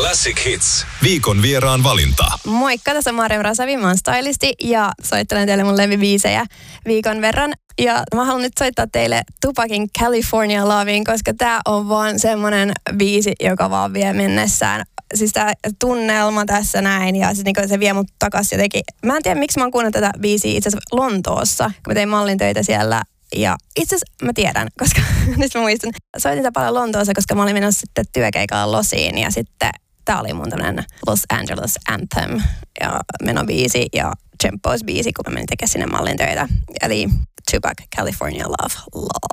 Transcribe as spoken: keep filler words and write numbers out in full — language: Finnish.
Classic Hits. Viikon vieraan valinta. Moikka, tässä on Marja Rasavi, mä oon stylisti ja soittelen teille mun levibiisejä viikon verran. Ja mä haluan nyt soittaa teille Tupacin California Lovin, koska tää on vaan semmonen biisi, joka vaan vie mennessään. Siis tää tunnelma tässä näin ja siis niinku se vie mut takas jotenkin. Mä en tiedä, miksi mä oon kuunnellut tätä biisiä itse asiassa Lontoossa, kun mä tein mallin töitä siellä. Ja itse asiassa mä tiedän, koska nyt mä muistan. Soitin tätä paljon Lontoossa, koska mä olin menossa sitten työkeikalla Losiin ja sitten tää oli mun tämmönen Los Angeles Anthem ja menobiisi ja Tempos-biisi, kun mä menin tekemään sinne mallin töitä. Eli Tupac, California Love, love.